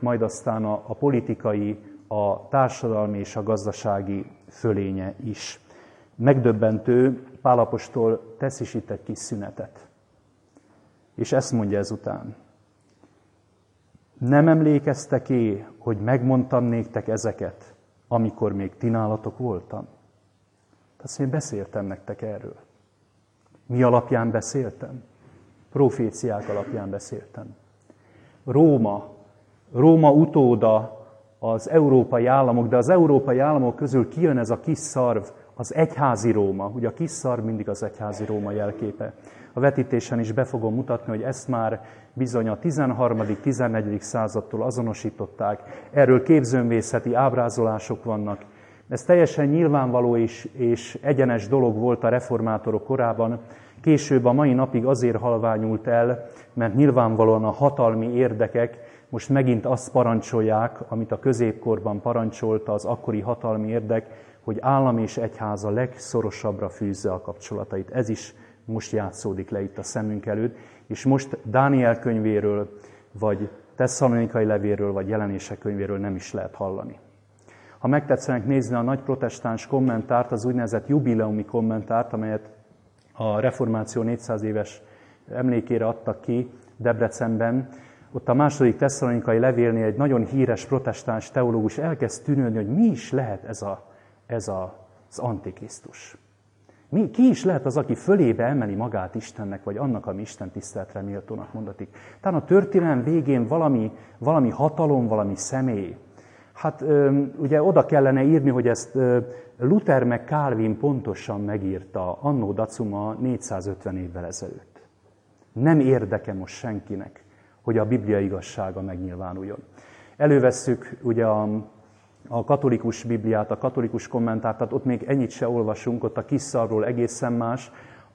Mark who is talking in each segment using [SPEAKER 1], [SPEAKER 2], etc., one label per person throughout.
[SPEAKER 1] majd aztán a politikai, a társadalmi és a gazdasági fölénye is. Megdöbbentő, Pál apostol tesz is itt egy kis szünetet. És ezt mondja ezután. Nem emlékeztek-é, hogy megmondtam néktek ezeket, amikor még ti nálatok voltam? Tehát én beszéltem nektek erről. Mi alapján beszéltem? Proféciák alapján beszéltem. Róma utóda az európai államok, de az európai államok közül kijön ez a kis szarv, az egyházi Róma. Ugye a kis szarv mindig az egyházi Róma jelképe. A vetítésen is be fogom mutatni, hogy ezt már bizony a 13.-14. századtól azonosították. Erről képzőművészeti ábrázolások vannak. Ez teljesen nyilvánvaló és egyenes dolog volt a reformátorok korában. Később a mai napig azért halványult el, mert nyilvánvalóan a hatalmi érdekek most megint azt parancsolják, amit a középkorban parancsolta az akkori hatalmi érdek, hogy állam és egyház a legszorosabbra fűzze a kapcsolatait. Ez is most játszódik le itt a szemünk előtt, és most Dániel könyvéről, vagy Tesszalonikai levéről, vagy Jelenések könyvéről nem is lehet hallani. Ha megtetszenek nézni a nagy protestáns kommentárt, az úgynevezett jubileumi kommentárt, amelyet a reformáció 400 éves emlékére adtak ki Debrecenben, ott a második tesszalonikai levélnél egy nagyon híres protestáns teológus elkezd tűnődni, hogy mi is lehet ez az Antikrisztus. Ki is lehet az, aki fölébe emeli magát Istennek, vagy annak, ami Isten tiszteletre méltónak mondatik. Talán a történelem végén valami hatalom, valami személy. Hát ugye oda kellene írni, hogy ezt Luther meg Calvin pontosan megírta annó dacuma 450 évvel ezelőtt. Nem érdeke most senkinek, hogy a Biblia igazsága megnyilvánuljon. Elővesszük ugye a katolikus Bibliát, a katolikus kommentárt, tehát ott még ennyit se olvasunk, ott a kis szarvról egészen más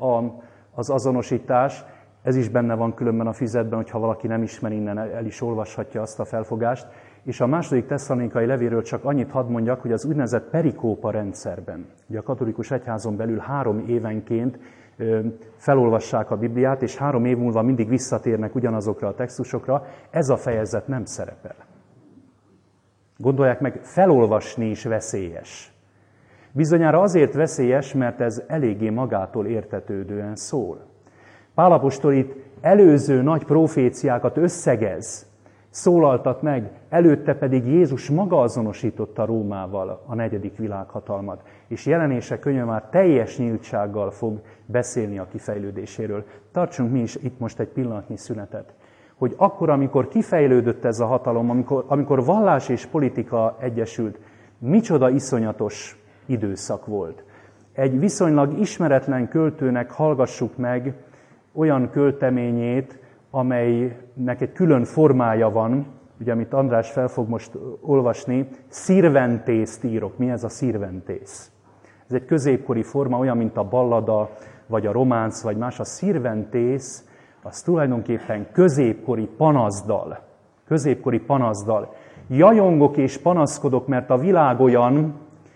[SPEAKER 1] az azonosítás. Ez is benne van különben a füzetben, hogyha valaki nem ismer innen, el is olvashatja azt a felfogást. És a második tesszalonikai levélről csak annyit hadd mondjak, hogy az úgynevezett perikópa rendszerben, ugye a katolikus egyházon belül 3 évenként felolvassák a Bibliát, és 3 év múlva mindig visszatérnek ugyanazokra a textusokra, ez a fejezet nem szerepel. Gondolják meg, felolvasni is veszélyes. Bizonyára azért veszélyes, mert ez eléggé magától értetődően szól. Pál apostol itt előző nagy proféciákat összegez, szólaltat meg, előtte pedig Jézus maga azonosította Rómával a 4. világhatalmat. És Jelenések könyve már teljes nyíltsággal fog beszélni a kifejlődéséről. Tartsunk mi is itt most egy pillanatnyi szünetet. Hogy akkor, amikor kifejlődött ez a hatalom, amikor vallás és politika egyesült, micsoda iszonyatos időszak volt. Egy viszonylag ismeretlen költőnek hallgassuk meg olyan költeményét, amelynek egy külön formája van, ugye amit András fel fog most olvasni, Szirventészt írok. Mi ez a Szirventész? Ez egy középkori forma, olyan, mint a ballada, vagy a románc, vagy más. A Szirventész, az tulajdonképpen középkori panaszdal. Középkori panaszdal. Jajongok és panaszkodok, mert a világ olyan,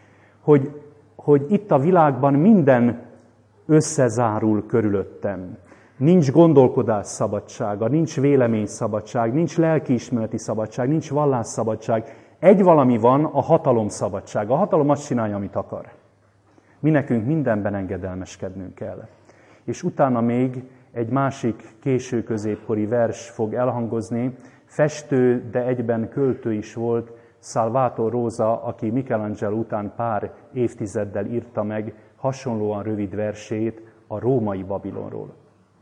[SPEAKER 1] hogy itt a világban minden összezárul körülöttem. Nincs gondolkodás szabadsága, nincs véleményszabadság, nincs lelkiismereti szabadság, nincs vallásszabadság. Egy valami van, a hatalom szabadsága. A hatalom azt csinálja, amit akar. Mi nekünk mindenben engedelmeskednünk kell. És utána még egy másik késő középkori vers fog elhangozni. Festő, de egyben költő is volt, Salvator Rosa, aki Michelangelo után pár évtizeddel írta meg hasonlóan rövid versét a római Babilonról.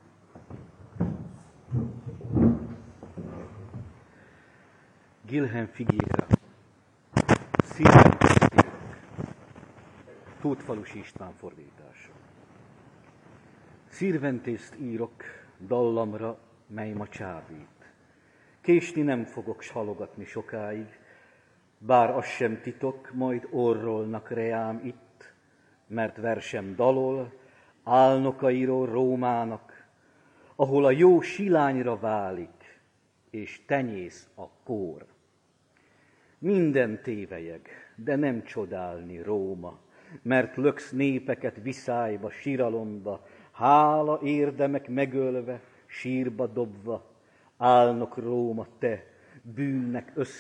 [SPEAKER 2] Gilhem Figéra, Szirventészt írok, Tótfalusi István fordítása. Szirventészt írok dallamra, mely ma csábít. Késni nem fogok, s halogatni sokáig, bár az sem titok, majd orrolnak reám itt, mert versem dalol álnokairól Rómának, ahol a jó silányra válik, és tenyész a kór. Minden tévelyeg, de nem csodálni Róma, mert löksz népeket viszályba, siralomba, hála érdemek megölve, sírba dobva, álnok Róma te, bűnnek